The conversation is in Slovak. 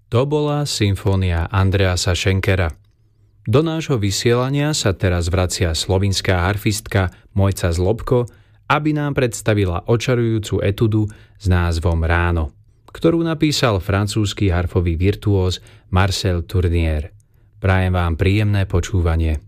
To bola symfónia Andreasa Schenkera. Do nášho vysielania sa teraz vracia slovinská harfistka Mojca Zlobko, aby nám predstavila očarujúcu etudu s názvom Ráno, ktorú napísal francúzsky harfový virtuóz Marcel Tournier. Prajem vám príjemné počúvanie.